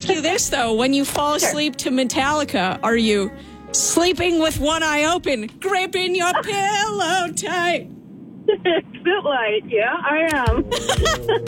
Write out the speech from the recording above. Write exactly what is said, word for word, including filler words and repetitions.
ask you this, though. When you fall asleep to Metallica, are you sleeping with one eye open, gripping your pillow tight? Exit light, yeah, I am.